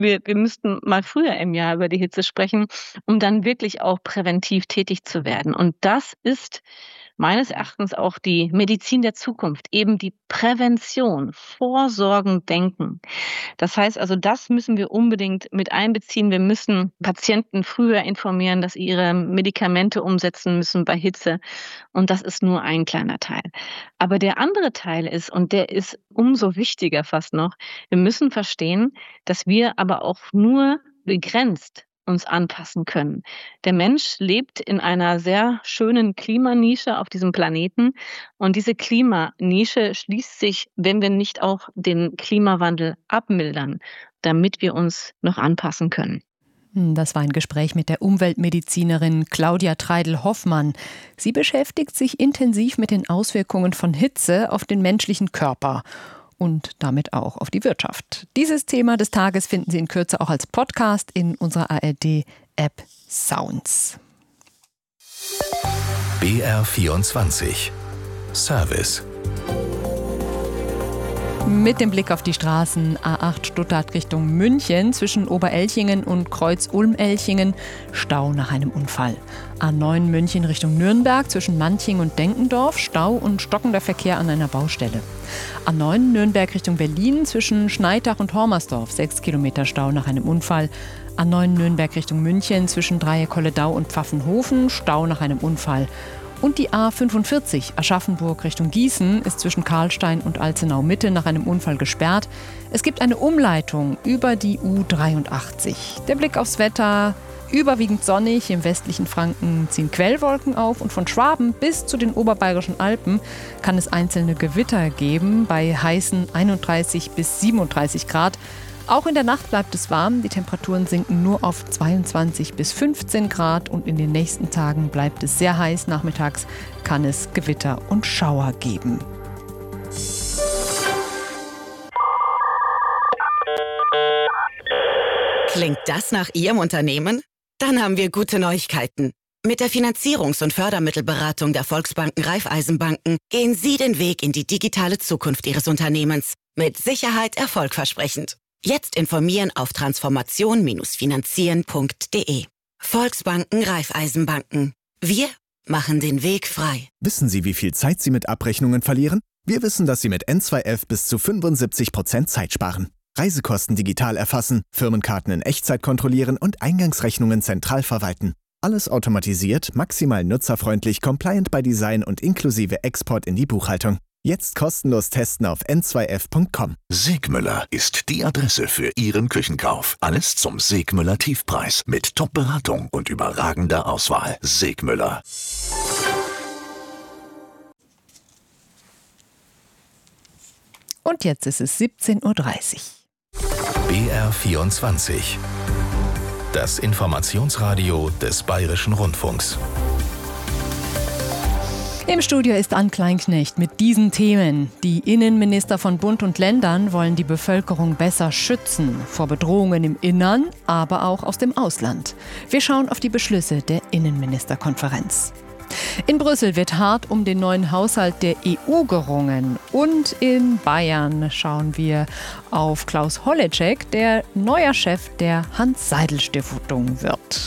wir müssten mal früher im Jahr über die Hitze sprechen, um dann wirklich auch präventiv tätig zu werden. Und das ist meines Erachtens auch die Medizin der Zukunft, eben die Prävention, Vorsorgen, Denken. Das heißt also, das müssen wir unbedingt mit einbeziehen. Wir müssen Patienten früher informieren, dass sie ihre Medikamente umsetzen müssen bei Hitze. Und das ist nur ein kleiner Teil. Aber der andere Teil ist, und der ist umso wichtiger fast noch, wir müssen verstehen, dass wir aber auch nur begrenzt uns anpassen können. Der Mensch lebt in einer sehr schönen Klimanische auf diesem Planeten und diese Klimanische schließt sich, wenn wir nicht auch den Klimawandel abmildern, damit wir uns noch anpassen können. Das war ein Gespräch mit der Umweltmedizinerin Claudia Treidel-Hoffmann. Sie beschäftigt sich intensiv mit den Auswirkungen von Hitze auf den menschlichen Körper und damit auch auf die Wirtschaft. Dieses Thema des Tages finden Sie in Kürze auch als Podcast in unserer ARD-App Sounds. BR24 Service. Mit dem Blick auf die Straßen A8 Stuttgart Richtung München zwischen Oberelchingen und Kreuz-Ulm-Elchingen Stau nach einem Unfall. A9 München Richtung Nürnberg zwischen Manching und Denkendorf Stau und stockender Verkehr an einer Baustelle. A9 Nürnberg Richtung Berlin zwischen Schneidach und Hormersdorf 6 Kilometer Stau nach einem Unfall. A9 Nürnberg Richtung München zwischen Dreieck-Kolledau und Pfaffenhofen Stau nach einem Unfall. Und die A45 Aschaffenburg Richtung Gießen ist zwischen Karlstein und Alzenau-Mitte nach einem Unfall gesperrt. Es gibt eine Umleitung über die U83. Der Blick aufs Wetter: überwiegend sonnig, im westlichen Franken ziehen Quellwolken auf und von Schwaben bis zu den oberbayerischen Alpen kann es einzelne Gewitter geben bei heißen 31 bis 37 Grad. Auch in der Nacht bleibt es warm, die Temperaturen sinken nur auf 22 bis 15 Grad und in den nächsten Tagen bleibt es sehr heiß. Nachmittags kann es Gewitter und Schauer geben. Klingt das nach Ihrem Unternehmen? Dann haben wir gute Neuigkeiten. Mit der Finanzierungs- und Fördermittelberatung der Volksbanken Raiffeisenbanken gehen Sie den Weg in die digitale Zukunft Ihres Unternehmens. Mit Sicherheit erfolgversprechend. Jetzt informieren auf transformation-finanzieren.de. Volksbanken Raiffeisenbanken. Wir machen den Weg frei. Wissen Sie, wie viel Zeit Sie mit Abrechnungen verlieren? Wir wissen, dass Sie mit N2F bis zu 75% Zeit sparen. Reisekosten digital erfassen, Firmenkarten in Echtzeit kontrollieren und Eingangsrechnungen zentral verwalten. Alles automatisiert, maximal nutzerfreundlich, compliant by Design und inklusive Export in die Buchhaltung. Jetzt kostenlos testen auf n2f.com. Segmüller ist die Adresse für Ihren Küchenkauf. Alles zum Segmüller Tiefpreis mit Top-Beratung und überragender Auswahl. Segmüller. Und jetzt ist es 17:30 Uhr. BR24. Das Informationsradio des Bayerischen Rundfunks. Im Studio ist Ann Kleinknecht mit diesen Themen. Die Innenminister von Bund und Ländern wollen die Bevölkerung besser schützen vor Bedrohungen im Innern, aber auch aus dem Ausland. Wir schauen auf die Beschlüsse der Innenministerkonferenz. In Brüssel wird hart um den neuen Haushalt der EU gerungen. Und in Bayern schauen wir auf Klaus Holleczek, der neuer Chef der Hans-Seidel-Stiftung wird.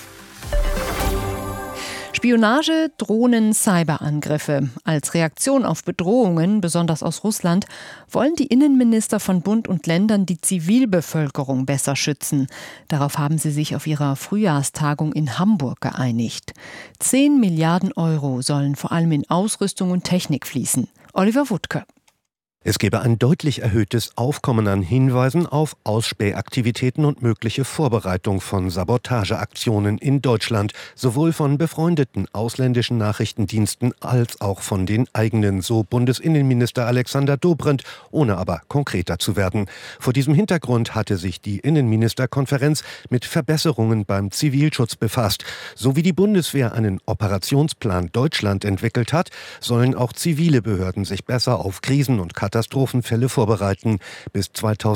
Spionage, Drohnen, Cyberangriffe. Als Reaktion auf Bedrohungen, besonders aus Russland, wollen die Innenminister von Bund und Ländern die Zivilbevölkerung besser schützen. Darauf haben sie sich auf ihrer Frühjahrstagung in Hamburg geeinigt. 10 Milliarden Euro sollen vor allem in Ausrüstung und Technik fließen. Oliver Wuttke. Es gebe ein deutlich erhöhtes Aufkommen an Hinweisen auf Ausspähaktivitäten und mögliche Vorbereitung von Sabotageaktionen in Deutschland, sowohl von befreundeten ausländischen Nachrichtendiensten als auch von den eigenen, so Bundesinnenminister Alexander Dobrindt, ohne aber konkreter zu werden. Vor diesem Hintergrund hatte sich die Innenministerkonferenz mit Verbesserungen beim Zivilschutz befasst. So wie die Bundeswehr einen Operationsplan Deutschland entwickelt hat, sollen auch zivile Behörden sich besser auf Krisen und Katastrophen Katastrophenfälle vorbereiten. Bis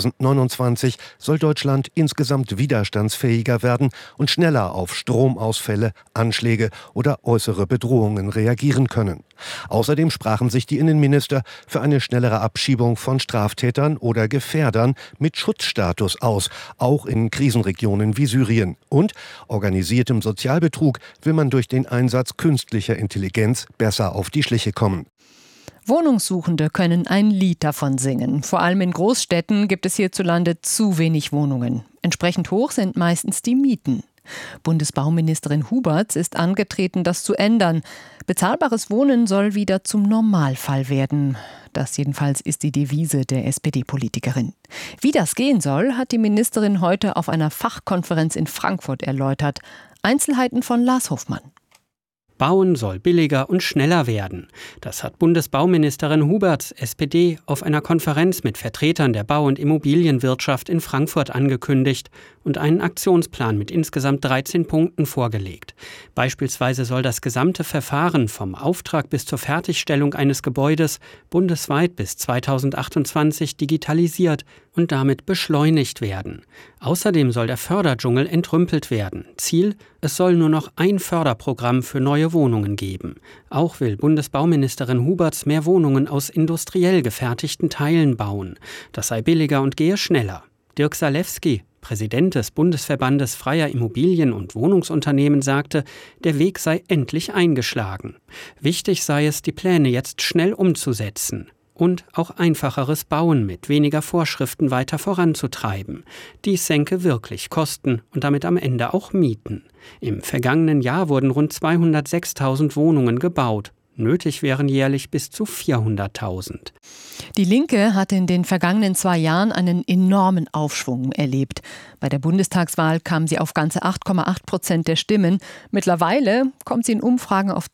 2029 soll Deutschland insgesamt widerstandsfähiger werden und schneller auf Stromausfälle, Anschläge oder äußere Bedrohungen reagieren können. Außerdem sprachen sich die Innenminister für eine schnellere Abschiebung von Straftätern oder Gefährdern mit Schutzstatus aus, auch in Krisenregionen wie Syrien. Und organisiertem Sozialbetrug will man durch den Einsatz künstlicher Intelligenz besser auf die Schliche kommen. Wohnungssuchende können ein Lied davon singen. Vor allem in Großstädten gibt es hierzulande zu wenig Wohnungen. Entsprechend hoch sind meistens die Mieten. Bundesbauministerin Huberts ist angetreten, das zu ändern. Bezahlbares Wohnen soll wieder zum Normalfall werden. Das jedenfalls ist die Devise der SPD-Politikerin. Wie das gehen soll, hat die Ministerin heute auf einer Fachkonferenz in Frankfurt erläutert. Einzelheiten von Lars Hofmann. Bauen soll billiger und schneller werden. Das hat Bundesbauministerin Huberts, SPD, auf einer Konferenz mit Vertretern der Bau- und Immobilienwirtschaft in Frankfurt angekündigt und einen Aktionsplan mit insgesamt 13 Punkten vorgelegt. Beispielsweise soll das gesamte Verfahren vom Auftrag bis zur Fertigstellung eines Gebäudes bundesweit bis 2028 digitalisiert und damit beschleunigt werden. Außerdem soll der Förderdschungel entrümpelt werden. Ziel: es soll nur noch ein Förderprogramm für neue Wohnungen geben. Auch will Bundesbauministerin Huberts mehr Wohnungen aus industriell gefertigten Teilen bauen. Das sei billiger und gehe schneller. Dirk Salewski, Präsident des Bundesverbandes freier Immobilien- und Wohnungsunternehmen, sagte, der Weg sei endlich eingeschlagen. Wichtig sei es, die Pläne jetzt schnell umzusetzen und auch einfacheres Bauen mit weniger Vorschriften weiter voranzutreiben. Dies senke wirklich Kosten und damit am Ende auch Mieten. Im vergangenen Jahr wurden rund 206.000 Wohnungen gebaut. Nötig wären jährlich bis zu 400.000. Die Linke hat in den vergangenen 2 Jahren einen enormen Aufschwung erlebt. Bei der Bundestagswahl kam sie auf ganze 8,8% der Stimmen. Mittlerweile kommt sie in Umfragen auf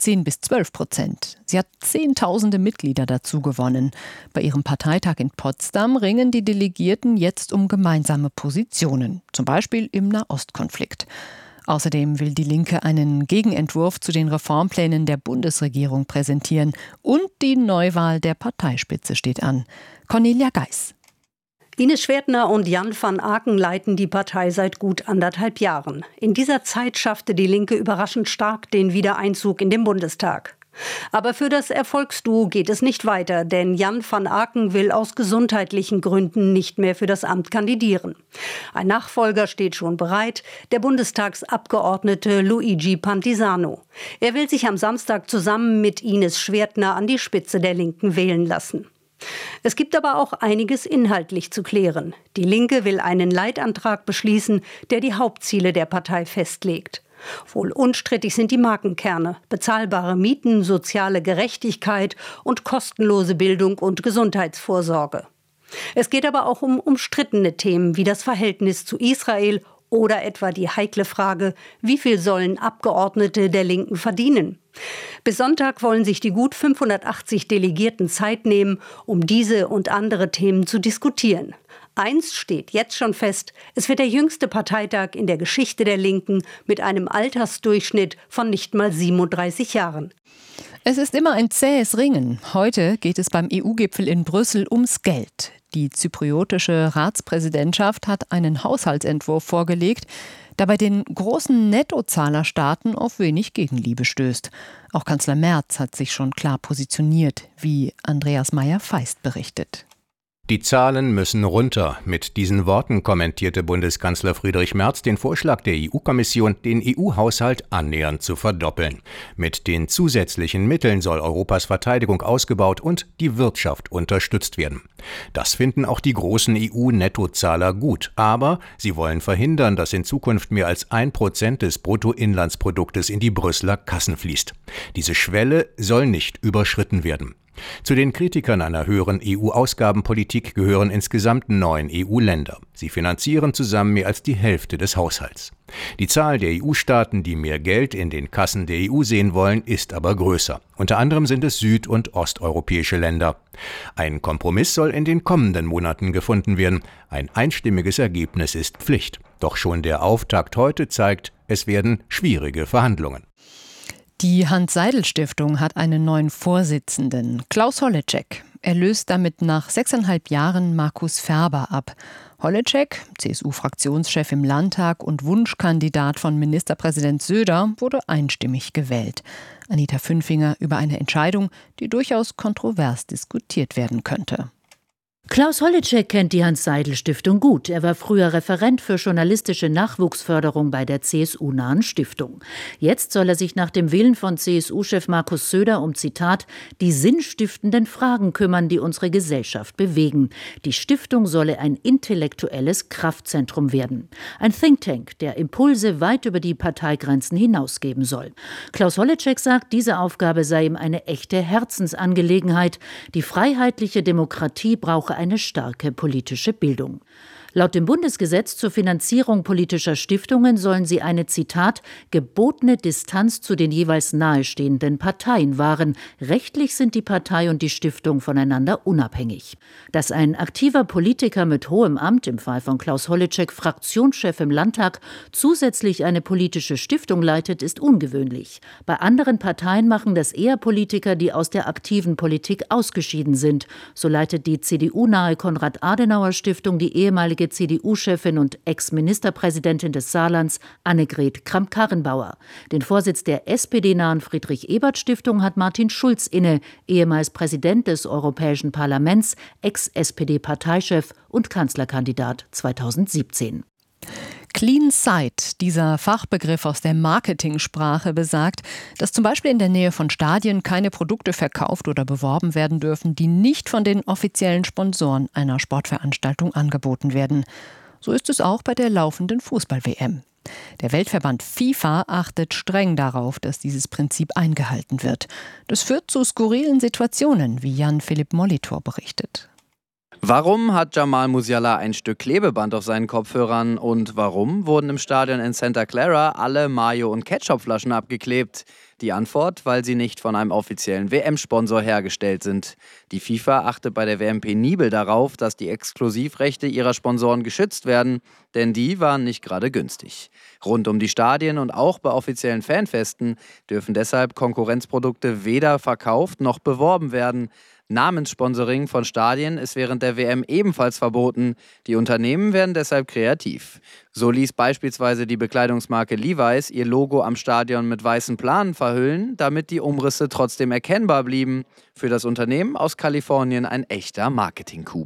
10-12%. Sie hat Zehntausende Mitglieder dazu gewonnen. Bei ihrem Parteitag in Potsdam ringen die Delegierten jetzt um gemeinsame Positionen, zum Beispiel im Nahostkonflikt. Außerdem will die Linke einen Gegenentwurf zu den Reformplänen der Bundesregierung präsentieren. Und die Neuwahl der Parteispitze steht an. Cornelia Geis. Ines Schwertner und Jan van Aken leiten die Partei seit gut 1,5 Jahren. In dieser Zeit schaffte die Linke überraschend stark den Wiedereinzug in den Bundestag. Aber für das Erfolgsduo geht es nicht weiter, denn Jan van Aken will aus gesundheitlichen Gründen nicht mehr für das Amt kandidieren. Ein Nachfolger steht schon bereit, der Bundestagsabgeordnete Luigi Pantisano. Er will sich am Samstag zusammen mit Ines Schwertner an die Spitze der Linken wählen lassen. Es gibt aber auch einiges inhaltlich zu klären. Die Linke will einen Leitantrag beschließen, der die Hauptziele der Partei festlegt. Wohl unstrittig sind die Markenkerne: bezahlbare Mieten, soziale Gerechtigkeit und kostenlose Bildung und Gesundheitsvorsorge. Es geht aber auch um umstrittene Themen wie das Verhältnis zu Israel oder etwa die heikle Frage, wie viel sollen Abgeordnete der Linken verdienen? Bis Sonntag wollen sich die gut 580 Delegierten Zeit nehmen, um diese und andere Themen zu diskutieren. Eins steht jetzt schon fest: es wird der jüngste Parteitag in der Geschichte der Linken mit einem Altersdurchschnitt von nicht mal 37 Jahren. Es ist immer ein zähes Ringen. Heute geht es beim EU-Gipfel in Brüssel ums Geld. Die zypriotische Ratspräsidentschaft hat einen Haushaltsentwurf vorgelegt, der bei den großen Nettozahlerstaaten auf wenig Gegenliebe stößt. Auch Kanzler Merz hat sich schon klar positioniert, wie Andreas Meyer-Feist berichtet. Die Zahlen müssen runter. Mit diesen Worten kommentierte Bundeskanzler Friedrich Merz den Vorschlag der EU-Kommission, den EU-Haushalt annähernd zu verdoppeln. Mit den zusätzlichen Mitteln soll Europas Verteidigung ausgebaut und die Wirtschaft unterstützt werden. Das finden auch die großen EU-Nettozahler gut. Aber sie wollen verhindern, dass in Zukunft mehr als 1% des Bruttoinlandsproduktes in die Brüsseler Kassen fließt. Diese Schwelle soll nicht überschritten werden. Zu den Kritikern einer höheren EU-Ausgabenpolitik gehören insgesamt 9 EU-Länder. Sie finanzieren zusammen mehr als die Hälfte des Haushalts. Die Zahl der EU-Staaten, die mehr Geld in den Kassen der EU sehen wollen, ist aber größer. Unter anderem sind es süd- und osteuropäische Länder. Ein Kompromiss soll in den kommenden Monaten gefunden werden. Ein einstimmiges Ergebnis ist Pflicht. Doch schon der Auftakt heute zeigt, es werden schwierige Verhandlungen. Die Hans-Seidel-Stiftung hat einen neuen Vorsitzenden, Klaus Holleczek. Er löst damit nach 6,5 Jahren Markus Ferber ab. Holleczek, CSU-Fraktionschef im Landtag und Wunschkandidat von Ministerpräsident Söder, wurde einstimmig gewählt. Anita Fünfinger über eine Entscheidung, die durchaus kontrovers diskutiert werden könnte. Klaus Holleczek kennt die Hans-Seidel-Stiftung gut. Er war früher Referent für journalistische Nachwuchsförderung bei der CSU-nahen Stiftung. Jetzt soll er sich nach dem Willen von CSU-Chef Markus Söder um, Zitat, die sinnstiftenden Fragen kümmern, die unsere Gesellschaft bewegen. Die Stiftung solle ein intellektuelles Kraftzentrum werden. Ein Think Tank, der Impulse weit über die Parteigrenzen hinausgeben soll. Klaus Holleczek sagt, diese Aufgabe sei ihm eine echte Herzensangelegenheit. Die freiheitliche Demokratie brauche eine starke politische Bildung. Laut dem Bundesgesetz zur Finanzierung politischer Stiftungen sollen sie eine, Zitat, gebotene Distanz zu den jeweils nahestehenden Parteien wahren. Rechtlich sind die Partei und die Stiftung voneinander unabhängig. Dass ein aktiver Politiker mit hohem Amt, im Fall von Klaus Holleczek Fraktionschef im Landtag, zusätzlich eine politische Stiftung leitet, ist ungewöhnlich. Bei anderen Parteien machen das eher Politiker, die aus der aktiven Politik ausgeschieden sind. So leitet die CDU-nahe Konrad-Adenauer-Stiftung die ehemalige CDU-Chefin und Ex-Ministerpräsidentin des Saarlands Annegret Kramp-Karrenbauer. Den Vorsitz der SPD-nahen Friedrich-Ebert-Stiftung hat Martin Schulz inne, ehemals Präsident des Europäischen Parlaments, Ex-SPD-Parteichef und Kanzlerkandidat 2017. Clean Site, dieser Fachbegriff aus der Marketingsprache, besagt, dass zum Beispiel in der Nähe von Stadien keine Produkte verkauft oder beworben werden dürfen, die nicht von den offiziellen Sponsoren einer Sportveranstaltung angeboten werden. So ist es auch bei der laufenden Fußball-WM. Der Weltverband FIFA achtet streng darauf, dass dieses Prinzip eingehalten wird. Das führt zu skurrilen Situationen, wie Jan-Philipp Molitor berichtet. Warum hat Jamal Musiala ein Stück Klebeband auf seinen Kopfhörern und warum wurden im Stadion in Santa Clara alle Mayo- und Ketchupflaschen abgeklebt? Die Antwort, weil sie nicht von einem offiziellen WM-Sponsor hergestellt sind. Die FIFA achtet bei der WM penibel darauf, dass die Exklusivrechte ihrer Sponsoren geschützt werden, denn die waren nicht gerade günstig. Rund um die Stadien und auch bei offiziellen Fanfesten dürfen deshalb Konkurrenzprodukte weder verkauft noch beworben werden. Namenssponsoring von Stadien ist während der WM ebenfalls verboten. Die Unternehmen werden deshalb kreativ. So ließ beispielsweise die Bekleidungsmarke Levi's ihr Logo am Stadion mit weißen Planen verhüllen, damit die Umrisse trotzdem erkennbar blieben. Für das Unternehmen aus Kalifornien ein echter Marketing-Coup.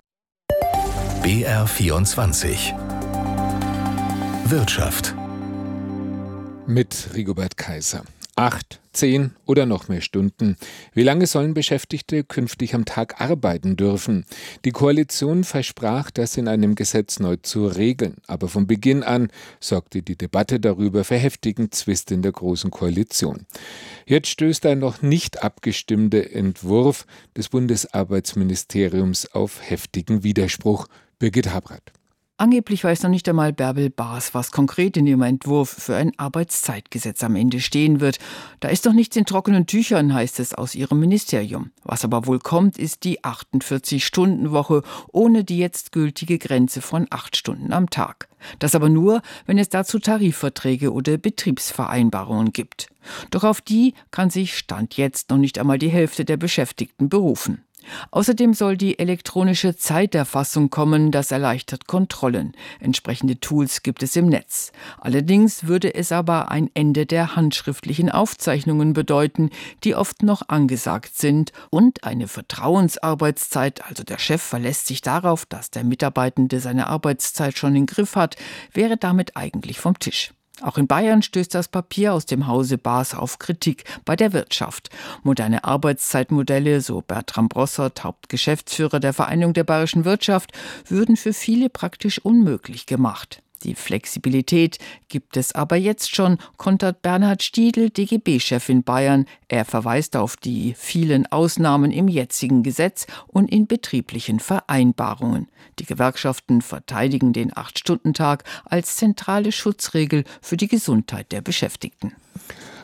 BR24 Wirtschaft mit Rigobert Kaiser. 8, 10 oder noch mehr Stunden. Wie lange sollen Beschäftigte künftig am Tag arbeiten dürfen? Die Koalition versprach, das in einem Gesetz neu zu regeln. Aber von Beginn an sorgte die Debatte darüber für heftigen Zwist in der Großen Koalition. Jetzt stößt ein noch nicht abgestimmter Entwurf des Bundesarbeitsministeriums auf heftigen Widerspruch. Birgit Habrath. Angeblich weiß noch nicht einmal Bärbel Baas, was konkret in ihrem Entwurf für ein Arbeitszeitgesetz am Ende stehen wird. Da ist doch nichts in trockenen Tüchern, heißt es aus ihrem Ministerium. Was aber wohl kommt, ist die 48-Stunden-Woche ohne die jetzt gültige Grenze von 8 Stunden am Tag. Das aber nur, wenn es dazu Tarifverträge oder Betriebsvereinbarungen gibt. Doch auf die kann sich Stand jetzt noch nicht einmal die Hälfte der Beschäftigten berufen. Außerdem soll die elektronische Zeiterfassung kommen, das erleichtert Kontrollen. Entsprechende Tools gibt es im Netz. Allerdings würde es aber ein Ende der handschriftlichen Aufzeichnungen bedeuten, die oft noch angesagt sind, und eine Vertrauensarbeitszeit, also der Chef verlässt sich darauf, dass der Mitarbeitende seine Arbeitszeit schon im Griff hat, wäre damit eigentlich vom Tisch. Auch in Bayern stößt das Papier aus dem Hause Baas auf Kritik bei der Wirtschaft. Moderne Arbeitszeitmodelle, so Bertram Brossert, Hauptgeschäftsführer der Vereinigung der bayerischen Wirtschaft, würden für viele praktisch unmöglich gemacht. Die Flexibilität gibt es aber jetzt schon, kontert Bernhard Stiedl, DGB-Chef in Bayern. Er verweist auf die vielen Ausnahmen im jetzigen Gesetz und in betrieblichen Vereinbarungen. Die Gewerkschaften verteidigen den 8-Stunden-Tag als zentrale Schutzregel für die Gesundheit der Beschäftigten.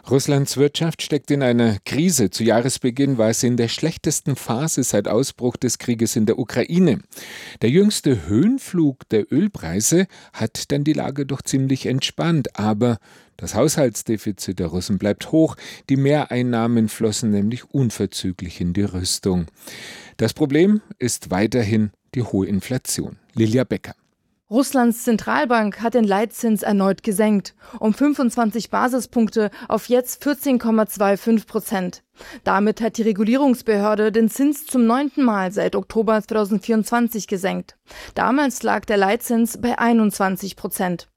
Russlands Wirtschaft steckt in einer Krise. Zu Jahresbeginn war sie in der schlechtesten Phase seit Ausbruch des Krieges in der Ukraine. Der jüngste Höhenflug der Ölpreise hat dann die Lage doch ziemlich entspannt. Aber das Haushaltsdefizit der Russen bleibt hoch. Die Mehreinnahmen flossen nämlich unverzüglich in die Rüstung. Das Problem ist weiterhin die hohe Inflation. Lilia Becker. Russlands Zentralbank hat den Leitzins erneut gesenkt, um 25 Basispunkte auf jetzt 14,25%. Damit hat die Regulierungsbehörde den Zins zum 9. Mal seit Oktober 2024 gesenkt. Damals lag der Leitzins bei 21%.